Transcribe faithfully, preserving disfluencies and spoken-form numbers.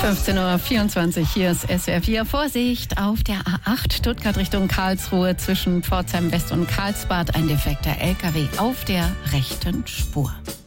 fünfzehn Uhr vierundzwanzig, hier ist S W R vier. Vorsicht, auf der A acht Stuttgart Richtung Karlsruhe zwischen Pforzheim West und Karlsbad ein defekter L K W auf der rechten Spur.